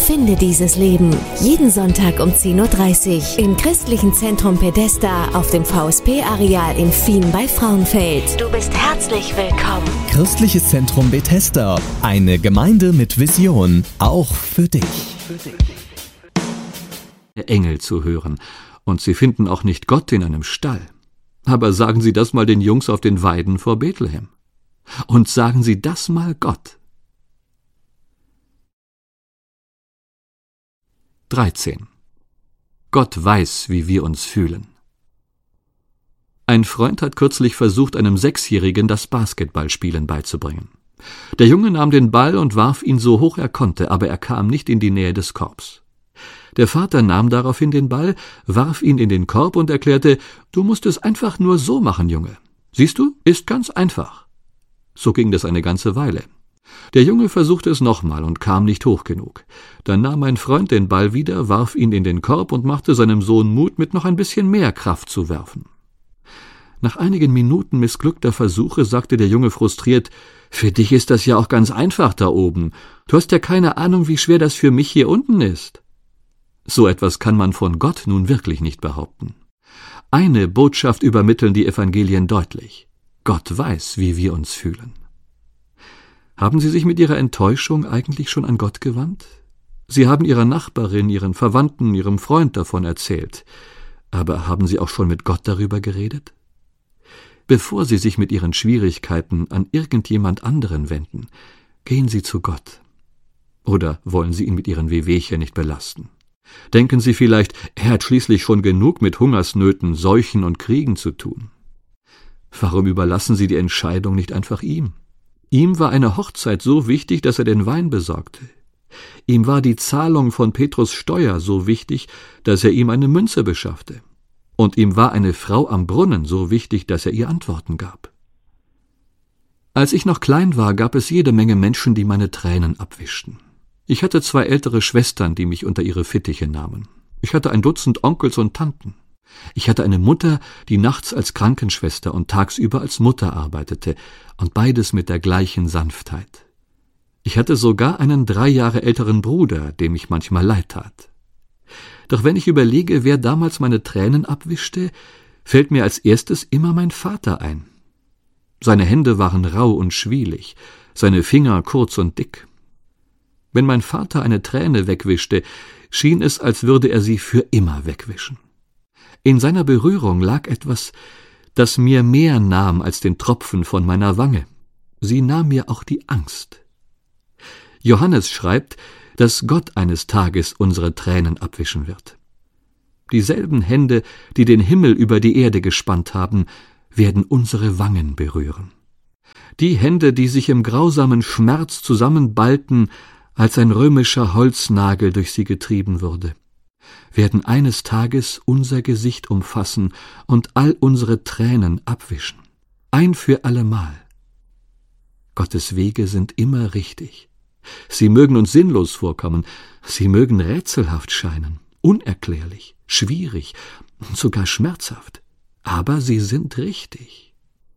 Finde dieses Leben. Jeden Sonntag um 10:30 Uhr im Christlichen Zentrum Bethesda auf dem VSP-Areal in Fien bei Frauenfeld. Du bist herzlich willkommen. Christliches Zentrum Bethesda. Eine Gemeinde mit Vision. Auch für dich. Der Engel zu hören. Und sie finden auch nicht Gott in einem Stall. Aber sagen Sie das mal den Jungs auf den Weiden vor Bethlehem. Und sagen Sie das mal Gott. 13. Gott weiß, wie wir uns fühlen. Ein Freund hat kürzlich versucht, einem 6-Jährigen das Basketballspielen beizubringen. Der Junge nahm den Ball und warf ihn so hoch er konnte, aber er kam nicht in die Nähe des Korbs. Der Vater nahm daraufhin den Ball, warf ihn in den Korb und erklärte, »Du musst es einfach nur so machen, Junge. Siehst du, ist ganz einfach.« So ging das eine ganze Weile. Der Junge versuchte es nochmal und kam nicht hoch genug. Dann nahm mein Freund den Ball wieder, warf ihn in den Korb und machte seinem Sohn Mut, mit noch ein bisschen mehr Kraft zu werfen. Nach einigen Minuten missglückter Versuche sagte der Junge frustriert, »Für dich ist das ja auch ganz einfach da oben. Du hast ja keine Ahnung, wie schwer das für mich hier unten ist.« So etwas kann man von Gott nun wirklich nicht behaupten. Eine Botschaft übermitteln die Evangelien deutlich. Gott weiß, wie wir uns fühlen. Haben Sie sich mit Ihrer Enttäuschung eigentlich schon an Gott gewandt? Sie haben Ihrer Nachbarin, Ihren Verwandten, Ihrem Freund davon erzählt. Aber haben Sie auch schon mit Gott darüber geredet? Bevor Sie sich mit Ihren Schwierigkeiten an irgendjemand anderen wenden, gehen Sie zu Gott. Oder wollen Sie ihn mit Ihren Wehwehchen nicht belasten? Denken Sie vielleicht, er hat schließlich schon genug mit Hungersnöten, Seuchen und Kriegen zu tun. Warum überlassen Sie die Entscheidung nicht einfach ihm? Ihm war eine Hochzeit so wichtig, dass er den Wein besorgte. Ihm war die Zahlung von Petrus Steuer so wichtig, dass er ihm eine Münze beschaffte. Und ihm war eine Frau am Brunnen so wichtig, dass er ihr Antworten gab. Als ich noch klein war, gab es jede Menge Menschen, die meine Tränen abwischten. Ich hatte 2 ältere Schwestern, die mich unter ihre Fittiche nahmen. Ich hatte ein Dutzend Onkels und Tanten. Ich hatte eine Mutter, die nachts als Krankenschwester und tagsüber als Mutter arbeitete, und beides mit der gleichen Sanftheit. Ich hatte sogar einen 3 Jahre älteren Bruder, dem ich manchmal leid tat. Doch wenn ich überlege, wer damals meine Tränen abwischte, fällt mir als erstes immer mein Vater ein. Seine Hände waren rau und schwielig, seine Finger kurz und dick. Wenn mein Vater eine Träne wegwischte, schien es, als würde er sie für immer wegwischen. In seiner Berührung lag etwas, das mir mehr nahm als den Tropfen von meiner Wange. Sie nahm mir auch die Angst. Johannes schreibt, dass Gott eines Tages unsere Tränen abwischen wird. Dieselben Hände, die den Himmel über die Erde gespannt haben, werden unsere Wangen berühren. Die Hände, die sich im grausamen Schmerz zusammenballten, als ein römischer Holznagel durch sie getrieben wurde, werden eines Tages unser Gesicht umfassen und all unsere Tränen abwischen. Ein für allemal. Gottes Wege sind immer richtig. Sie mögen uns sinnlos vorkommen, sie mögen rätselhaft scheinen, unerklärlich, schwierig und sogar schmerzhaft, aber sie sind richtig.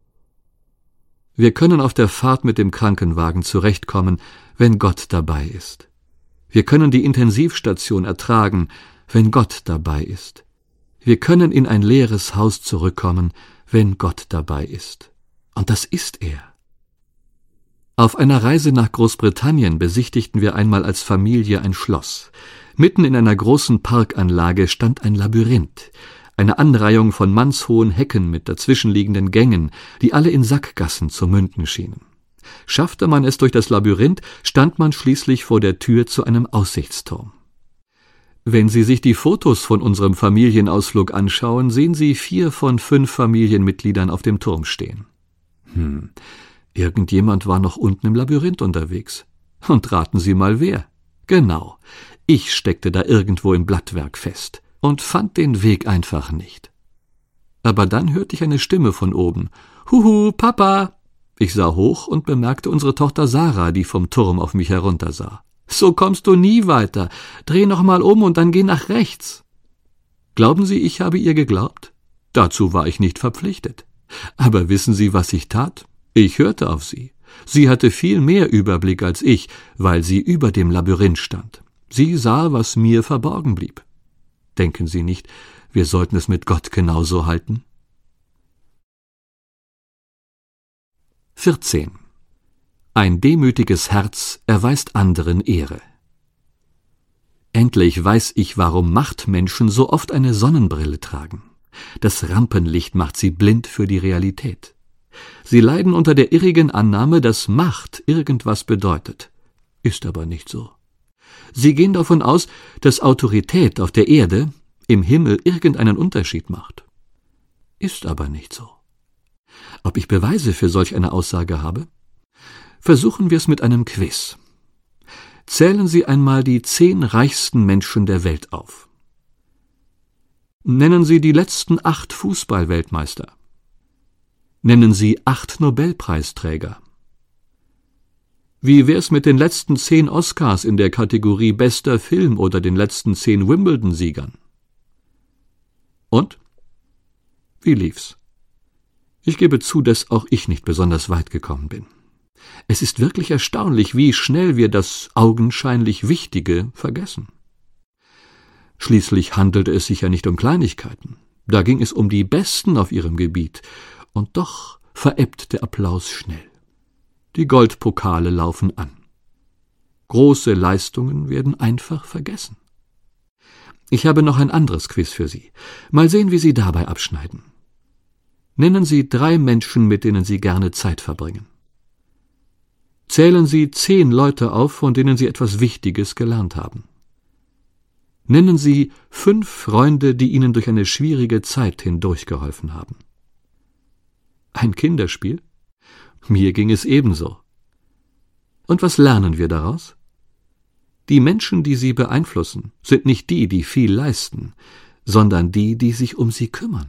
Wir können auf der Fahrt mit dem Krankenwagen zurechtkommen, wenn Gott dabei ist. Wir können die Intensivstation ertragen, wenn Gott dabei ist. Wir können in ein leeres Haus zurückkommen, wenn Gott dabei ist. Und das ist er. Auf einer Reise nach Großbritannien besichtigten wir einmal als Familie ein Schloss. Mitten in einer großen Parkanlage stand ein Labyrinth, eine Anreihung von mannshohen Hecken mit dazwischenliegenden Gängen, die alle in Sackgassen zu münden schienen. Schaffte man es durch das Labyrinth, stand man schließlich vor der Tür zu einem Aussichtsturm. Wenn Sie sich die Fotos von unserem Familienausflug anschauen, sehen Sie 4 von 5 Familienmitgliedern auf dem Turm stehen. Irgendjemand war noch unten im Labyrinth unterwegs. Und raten Sie mal wer? Genau, ich steckte da irgendwo im Blattwerk fest und fand den Weg einfach nicht. Aber dann hörte ich eine Stimme von oben. »Huhu, Papa!« Ich sah hoch und bemerkte unsere Tochter Sarah, die vom Turm auf mich heruntersah. »So kommst du nie weiter. Dreh noch mal um und dann geh nach rechts.« Glauben Sie, ich habe ihr geglaubt? Dazu war ich nicht verpflichtet. Aber wissen Sie, was ich tat? Ich hörte auf sie. Sie hatte viel mehr Überblick als ich, weil sie über dem Labyrinth stand. Sie sah, was mir verborgen blieb. Denken Sie nicht, wir sollten es mit Gott genauso halten? 14. Ein demütiges Herz erweist anderen Ehre. Endlich weiß ich, warum Machtmenschen so oft eine Sonnenbrille tragen. Das Rampenlicht macht sie blind für die Realität. Sie leiden unter der irrigen Annahme, dass Macht irgendwas bedeutet. Ist aber nicht so. Sie gehen davon aus, dass Autorität auf der Erde im Himmel irgendeinen Unterschied macht. Ist aber nicht so. Ob ich Beweise für solch eine Aussage habe? Versuchen wir es mit einem Quiz. Zählen Sie einmal die 10 reichsten Menschen der Welt auf. Nennen Sie die letzten 8 Fußball-Weltmeister. Nennen Sie 8 Nobelpreisträger. Wie wär's mit den letzten 10 Oscars in der Kategorie Bester Film oder den letzten 10 Wimbledon-Siegern? Und? Wie lief's? Ich gebe zu, dass auch ich nicht besonders weit gekommen bin. Es ist wirklich erstaunlich, wie schnell wir das augenscheinlich Wichtige vergessen. Schließlich handelte es sich ja nicht um Kleinigkeiten. Da ging es um die Besten auf ihrem Gebiet. Und doch verebbt der Applaus schnell. Die Goldpokale laufen an. Große Leistungen werden einfach vergessen. Ich habe noch ein anderes Quiz für Sie. Mal sehen, wie Sie dabei abschneiden. Nennen Sie 3 Menschen, mit denen Sie gerne Zeit verbringen. Zählen Sie 10 Leute auf, von denen Sie etwas Wichtiges gelernt haben. Nennen Sie 5 Freunde, die Ihnen durch eine schwierige Zeit hindurchgeholfen haben. Ein Kinderspiel? Mir ging es ebenso. Und was lernen wir daraus? Die Menschen, die Sie beeinflussen, sind nicht die, die viel leisten, sondern die, die sich um sie kümmern.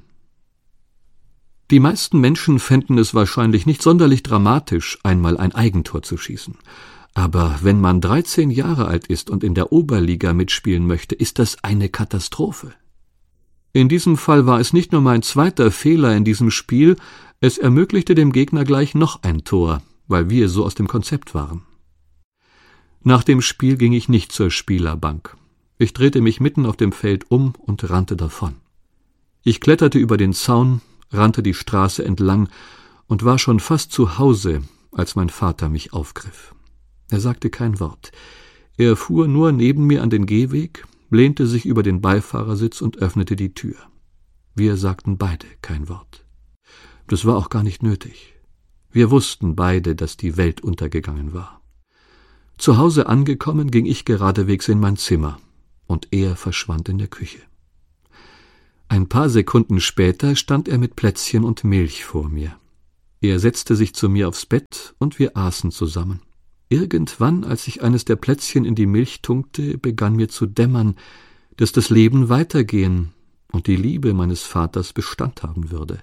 Die meisten Menschen fänden es wahrscheinlich nicht sonderlich dramatisch, einmal ein Eigentor zu schießen. Aber wenn man 13 Jahre alt ist und in der Oberliga mitspielen möchte, ist das eine Katastrophe. In diesem Fall war es nicht nur mein zweiter Fehler in diesem Spiel, es ermöglichte dem Gegner gleich noch ein Tor, weil wir so aus dem Konzept waren. Nach dem Spiel ging ich nicht zur Spielerbank. Ich drehte mich mitten auf dem Feld um und rannte davon. Ich kletterte über den Zaun, rannte die Straße entlang und war schon fast zu Hause, als mein Vater mich aufgriff. Er sagte kein Wort. Er fuhr nur neben mir an den Gehweg, lehnte sich über den Beifahrersitz und öffnete die Tür. Wir sagten beide kein Wort. Das war auch gar nicht nötig. Wir wussten beide, dass die Welt untergegangen war. Zu Hause angekommen, ging ich geradewegs in mein Zimmer, und er verschwand in der Küche. Ein paar Sekunden später stand er mit Plätzchen und Milch vor mir. Er setzte sich zu mir aufs Bett, und wir aßen zusammen. Irgendwann, als ich eines der Plätzchen in die Milch tunkte, begann mir zu dämmern, dass das Leben weitergehen und die Liebe meines Vaters Bestand haben würde.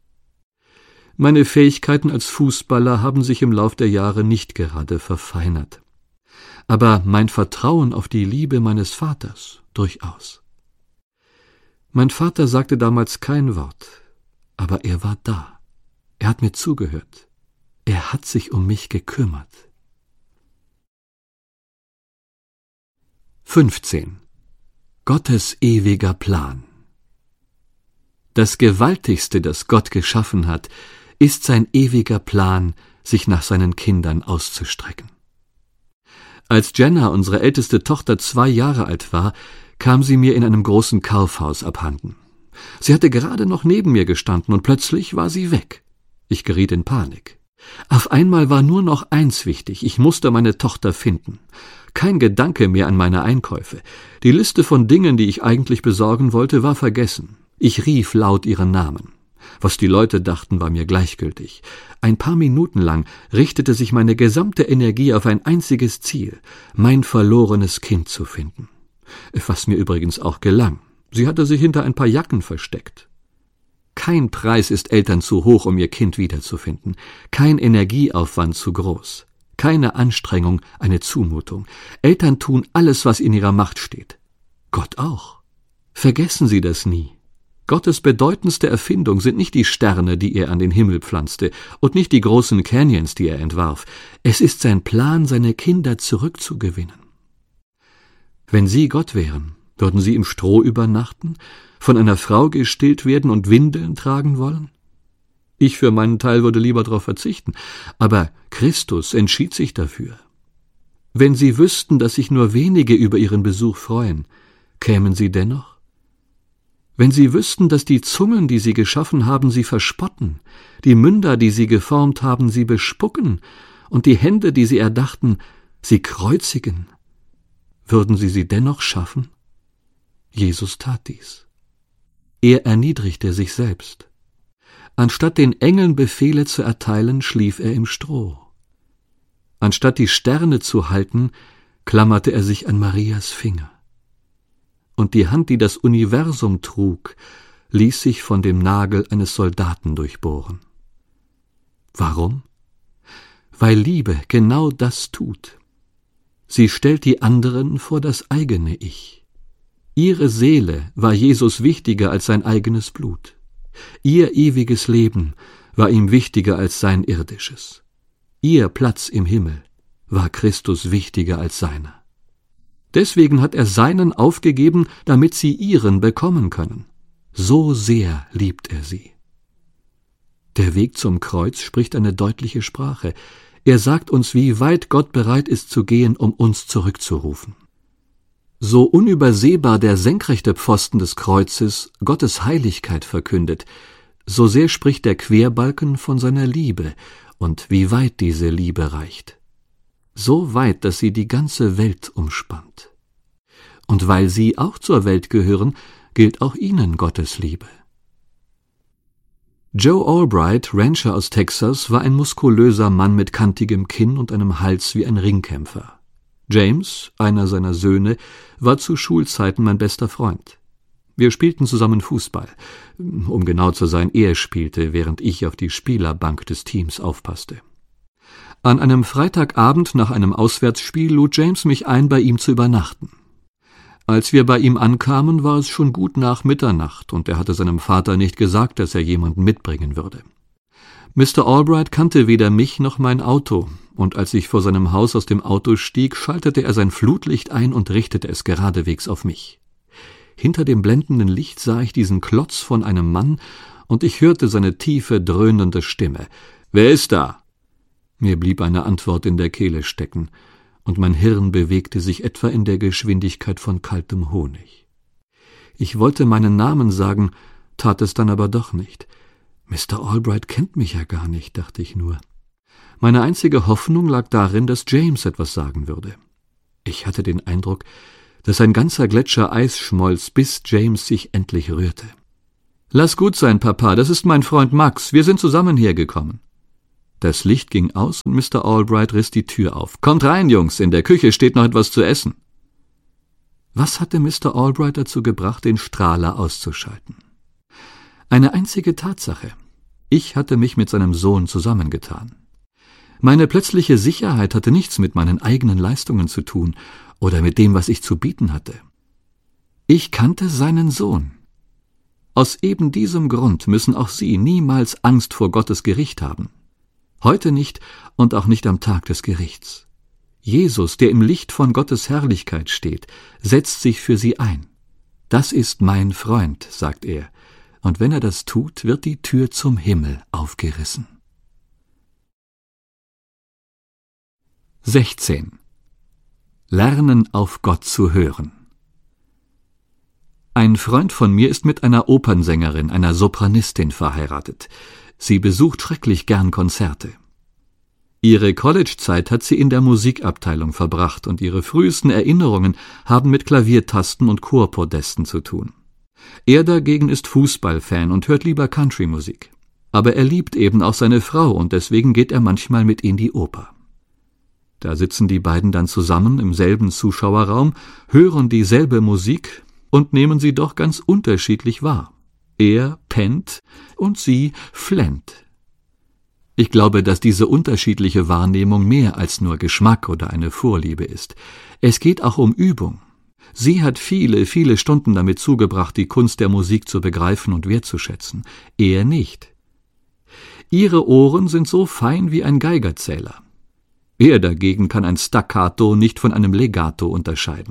Meine Fähigkeiten als Fußballer haben sich im Lauf der Jahre nicht gerade verfeinert. Aber mein Vertrauen auf die Liebe meines Vaters durchaus. Mein Vater sagte damals kein Wort, aber er war da. Er hat mir zugehört. Er hat sich um mich gekümmert. 15. Gottes ewiger Plan. Das Gewaltigste, das Gott geschaffen hat, ist sein ewiger Plan, sich nach seinen Kindern auszustrecken. Als Jenna, unsere älteste Tochter, 2 Jahre alt war, kam sie mir in einem großen Kaufhaus abhanden. Sie hatte gerade noch neben mir gestanden und plötzlich war sie weg. Ich geriet in Panik. Auf einmal war nur noch eins wichtig: Ich musste meine Tochter finden. Kein Gedanke mehr an meine Einkäufe. Die Liste von Dingen, die ich eigentlich besorgen wollte, war vergessen. Ich rief laut ihren Namen. Was die Leute dachten, war mir gleichgültig. Ein paar Minuten lang richtete sich meine gesamte Energie auf ein einziges Ziel: mein verlorenes Kind zu finden. Was mir übrigens auch gelang. Sie hatte sich hinter ein paar Jacken versteckt. Kein Preis ist Eltern zu hoch, um ihr Kind wiederzufinden. Kein Energieaufwand zu groß. Keine Anstrengung eine Zumutung. Eltern tun alles, was in ihrer Macht steht. Gott auch. Vergessen Sie das nie. Gottes bedeutendste Erfindung sind nicht die Sterne, die er an den Himmel pflanzte, und nicht die großen Canyons, die er entwarf. Es ist sein Plan, seine Kinder zurückzugewinnen. Wenn Sie Gott wären, würden Sie im Stroh übernachten, von einer Frau gestillt werden und Windeln tragen wollen? Ich für meinen Teil würde lieber darauf verzichten, aber Christus entschied sich dafür. Wenn Sie wüssten, dass sich nur wenige über Ihren Besuch freuen, kämen Sie dennoch? Wenn Sie wüssten, dass die Zungen, die Sie geschaffen haben, Sie verspotten, die Münder, die Sie geformt haben, Sie bespucken und die Hände, die Sie erdachten, Sie kreuzigen, würden Sie sie dennoch schaffen? Jesus tat dies. Er erniedrigte sich selbst. Anstatt den Engeln Befehle zu erteilen, schlief er im Stroh. Anstatt die Sterne zu halten, klammerte er sich an Marias Finger. Und die Hand, die das Universum trug, ließ sich von dem Nagel eines Soldaten durchbohren. Warum? Weil Liebe genau das tut. Sie stellt die anderen vor das eigene Ich. Ihre Seele war Jesus wichtiger als sein eigenes Blut. Ihr ewiges Leben war ihm wichtiger als sein irdisches. Ihr Platz im Himmel war Christus wichtiger als seiner. Deswegen hat er seinen aufgegeben, damit sie ihren bekommen können. So sehr liebt er sie. Der Weg zum Kreuz spricht eine deutliche Sprache. Er sagt uns, wie weit Gott bereit ist zu gehen, um uns zurückzurufen. So unübersehbar der senkrechte Pfosten des Kreuzes Gottes Heiligkeit verkündet, so sehr spricht der Querbalken von seiner Liebe und wie weit diese Liebe reicht. So weit, dass sie die ganze Welt umspannt. Und weil sie auch zur Welt gehören, gilt auch ihnen Gottes Liebe. Joe Albright, Rancher aus Texas, war ein muskulöser Mann mit kantigem Kinn und einem Hals wie ein Ringkämpfer. James, einer seiner Söhne, war zu Schulzeiten mein bester Freund. Wir spielten zusammen Fußball. Um genau zu sein, er spielte, während ich auf die Spielerbank des Teams aufpasste. An einem Freitagabend nach einem Auswärtsspiel lud James mich ein, bei ihm zu übernachten. Als wir bei ihm ankamen, war es schon gut nach Mitternacht, und er hatte seinem Vater nicht gesagt, dass er jemanden mitbringen würde. Mr. Albright kannte weder mich noch mein Auto, und als ich vor seinem Haus aus dem Auto stieg, schaltete er sein Flutlicht ein und richtete es geradewegs auf mich. Hinter dem blendenden Licht sah ich diesen Klotz von einem Mann, und ich hörte seine tiefe, dröhnende Stimme. »Wer ist da?« Mir blieb eine Antwort in der Kehle stecken, und mein Hirn bewegte sich etwa in der Geschwindigkeit von kaltem Honig. Ich wollte meinen Namen sagen, tat es dann aber doch nicht. Mr. Albright kennt mich ja gar nicht, dachte ich nur. Meine einzige Hoffnung lag darin, dass James etwas sagen würde. Ich hatte den Eindruck, dass ein ganzer Gletscher Eis schmolz, bis James sich endlich rührte. »Lass gut sein, Papa, das ist mein Freund Max, wir sind zusammen hergekommen.« Das Licht ging aus und Mr. Albright riss die Tür auf. »Kommt rein, Jungs, in der Küche steht noch etwas zu essen.« Was hatte Mr. Albright dazu gebracht, den Strahler auszuschalten? Eine einzige Tatsache. Ich hatte mich mit seinem Sohn zusammengetan. Meine plötzliche Sicherheit hatte nichts mit meinen eigenen Leistungen zu tun oder mit dem, was ich zu bieten hatte. Ich kannte seinen Sohn. Aus eben diesem Grund müssen auch Sie niemals Angst vor Gottes Gericht haben. Heute nicht und auch nicht am Tag des Gerichts. Jesus, der im Licht von Gottes Herrlichkeit steht, setzt sich für Sie ein. Das ist mein Freund, sagt er, und wenn er das tut, wird die Tür zum Himmel aufgerissen. 16. Lernen, auf Gott zu hören. Ein Freund von mir ist mit einer Opernsängerin, einer Sopranistin, verheiratet. Sie besucht schrecklich gern Konzerte. Ihre Collegezeit hat sie in der Musikabteilung verbracht und ihre frühesten Erinnerungen haben mit Klaviertasten und Chorpodesten zu tun. Er dagegen ist Fußballfan und hört lieber Countrymusik. Aber er liebt eben auch seine Frau und deswegen geht er manchmal mit in die Oper. Da sitzen die beiden dann zusammen im selben Zuschauerraum, hören dieselbe Musik und nehmen sie doch ganz unterschiedlich wahr. Er pennt und sie flennt. Ich glaube, dass diese unterschiedliche Wahrnehmung mehr als nur Geschmack oder eine Vorliebe ist. Es geht auch um Übung. Sie hat viele, viele Stunden damit zugebracht, die Kunst der Musik zu begreifen und wertzuschätzen. Er nicht. Ihre Ohren sind so fein wie ein Geigerzähler. Er dagegen kann ein Staccato nicht von einem Legato unterscheiden.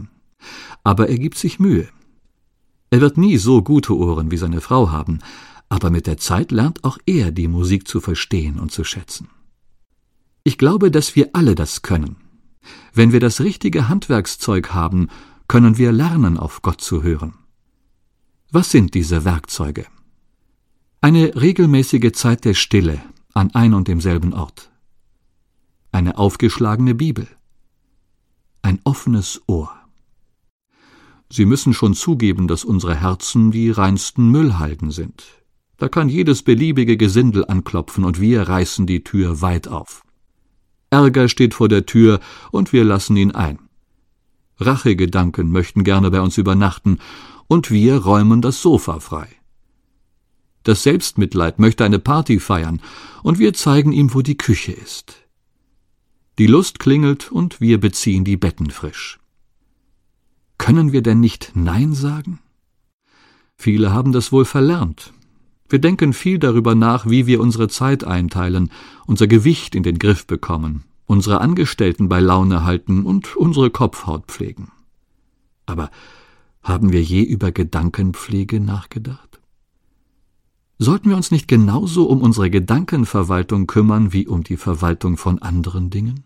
Aber er gibt sich Mühe. Er wird nie so gute Ohren wie seine Frau haben, aber mit der Zeit lernt auch er, die Musik zu verstehen und zu schätzen. Ich glaube, dass wir alle das können. Wenn wir das richtige Handwerkszeug haben, können wir lernen, auf Gott zu hören. Was sind diese Werkzeuge? Eine regelmäßige Zeit der Stille an ein und demselben Ort. Eine aufgeschlagene Bibel. Ein offenes Ohr. Sie müssen schon zugeben, dass unsere Herzen die reinsten Müllhalden sind. Da kann jedes beliebige Gesindel anklopfen und wir reißen die Tür weit auf. Ärger steht vor der Tür und wir lassen ihn ein. Rachegedanken möchten gerne bei uns übernachten und wir räumen das Sofa frei. Das Selbstmitleid möchte eine Party feiern und wir zeigen ihm, wo die Küche ist. Die Lust klingelt und wir beziehen die Betten frisch. Können wir denn nicht Nein sagen? Viele haben das wohl verlernt. Wir denken viel darüber nach, wie wir unsere Zeit einteilen, unser Gewicht in den Griff bekommen, unsere Angestellten bei Laune halten und unsere Kopfhaut pflegen. Aber haben wir je über Gedankenpflege nachgedacht? Sollten wir uns nicht genauso um unsere Gedankenverwaltung kümmern wie um die Verwaltung von anderen Dingen?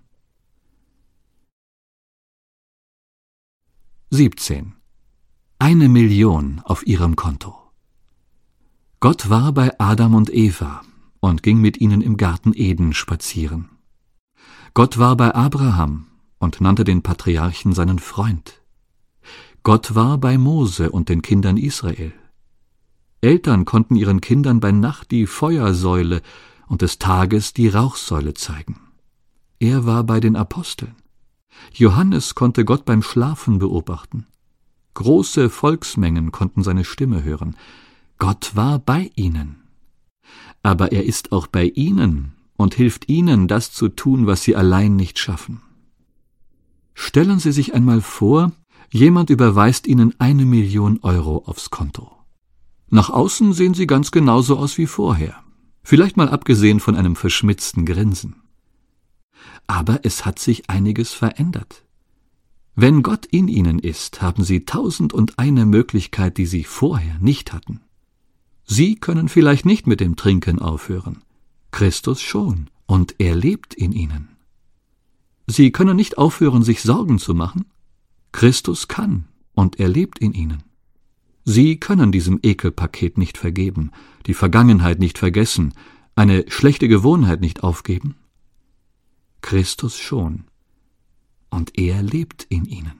17. 1 Million auf ihrem Konto. Gott war bei Adam und Eva und ging mit ihnen im Garten Eden spazieren. Gott war bei Abraham und nannte den Patriarchen seinen Freund. Gott war bei Mose und den Kindern Israel. Eltern konnten ihren Kindern bei Nacht die Feuersäule und des Tages die Rauchsäule zeigen. Er war bei den Aposteln. Johannes konnte Gott beim Schlafen beobachten. Große Volksmengen konnten seine Stimme hören. Gott war bei ihnen. Aber er ist auch bei ihnen und hilft ihnen, das zu tun, was sie allein nicht schaffen. Stellen Sie sich einmal vor, jemand überweist Ihnen 1 Million Euro aufs Konto. Nach außen sehen Sie ganz genauso aus wie vorher, vielleicht mal abgesehen von einem verschmitzten Grinsen. Aber es hat sich einiges verändert. Wenn Gott in Ihnen ist, haben Sie 1001 Möglichkeit, die Sie vorher nicht hatten. Sie können vielleicht nicht mit dem Trinken aufhören, Christus schon, und er lebt in Ihnen. Sie können nicht aufhören, sich Sorgen zu machen, Christus kann, und er lebt in Ihnen. Sie können diesem Ekelpaket nicht vergeben, die Vergangenheit nicht vergessen, eine schlechte Gewohnheit nicht aufgeben. Christus schon, und er lebt in Ihnen.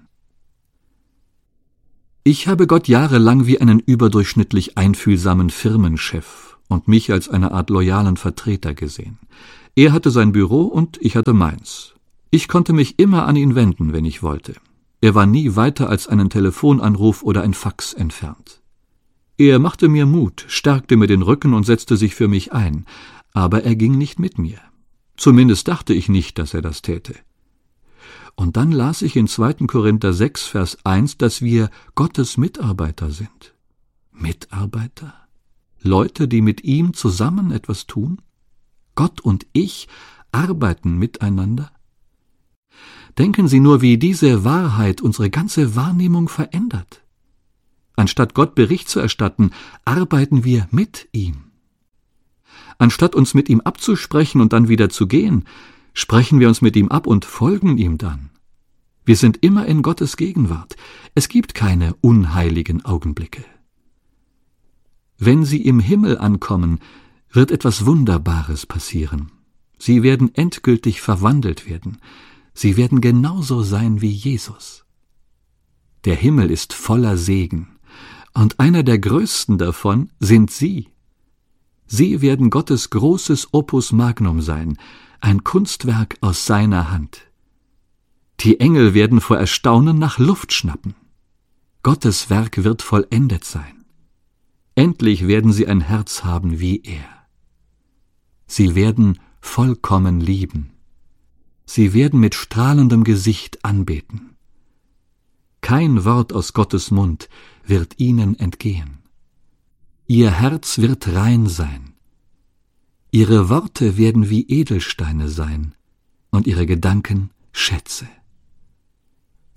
Ich habe Gott jahrelang wie einen überdurchschnittlich einfühlsamen Firmenchef und mich als eine Art loyalen Vertreter gesehen. Er hatte sein Büro und ich hatte meins. Ich konnte mich immer an ihn wenden, wenn ich wollte. Er war nie weiter als einen Telefonanruf oder ein Fax entfernt. Er machte mir Mut, stärkte mir den Rücken und setzte sich für mich ein, aber er ging nicht mit mir. Zumindest dachte ich nicht, dass er das täte. Und dann las ich in 2. Korinther 6, Vers 1, dass wir Gottes Mitarbeiter sind. Mitarbeiter? Leute, die mit ihm zusammen etwas tun? Gott und ich arbeiten miteinander? Denken Sie nur, wie diese Wahrheit unsere ganze Wahrnehmung verändert. Anstatt Gott Bericht zu erstatten, arbeiten wir mit ihm. Anstatt uns mit ihm abzusprechen und dann wieder zu gehen, sprechen wir uns mit ihm ab und folgen ihm dann. Wir sind immer in Gottes Gegenwart. Es gibt keine unheiligen Augenblicke. Wenn Sie im Himmel ankommen, wird etwas Wunderbares passieren. Sie werden endgültig verwandelt werden. Sie werden genauso sein wie Jesus. Der Himmel ist voller Segen, und einer der größten davon sind Sie. Sie werden Gottes großes Opus Magnum sein, ein Kunstwerk aus seiner Hand. Die Engel werden vor Erstaunen nach Luft schnappen. Gottes Werk wird vollendet sein. Endlich werden Sie ein Herz haben wie er. Sie werden vollkommen lieben. Sie werden mit strahlendem Gesicht anbeten. Kein Wort aus Gottes Mund wird Ihnen entgehen. Ihr Herz wird rein sein. Ihre Worte werden wie Edelsteine sein und Ihre Gedanken Schätze.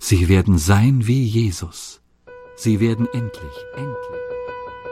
Sie werden sein wie Jesus. Sie werden endlich